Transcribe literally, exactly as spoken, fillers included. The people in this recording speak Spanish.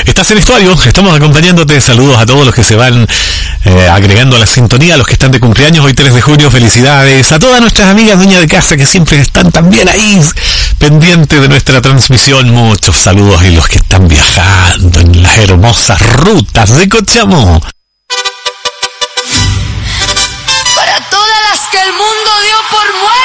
Estás en Estuario, estamos acompañándote. Saludos a todos los que se van eh, agregando a la sintonía, a los que están de cumpleaños hoy tres de junio, felicidades. A todas nuestras amigas dueñas de casa que siempre están también ahí pendientes de nuestra transmisión. Muchos saludos, y los que están viajando en las hermosas rutas de Cochamó. Para todas las que el mundo dio por muertas.